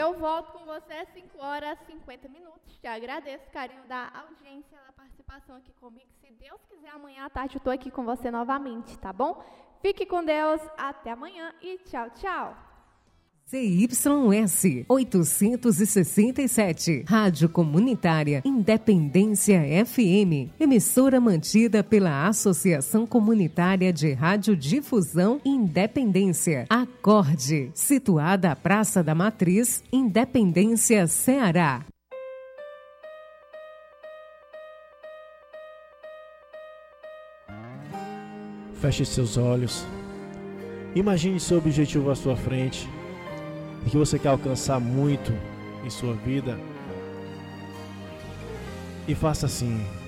Eu volto com você às 5h50. Te agradeço o carinho da audiência, da participação aqui comigo. Se Deus quiser, amanhã à tarde eu estou aqui com você novamente, tá bom? Fique com Deus, até amanhã e tchau, tchau. CYS 867, Rádio Comunitária Independência FM, emissora mantida pela Associação Comunitária de Radiodifusão Independência, Acorde, situada à Praça da Matriz, Independência, Ceará. Feche seus olhos. Imagine seu objetivo à sua frente e que você quer alcançar muito em sua vida. E faça assim.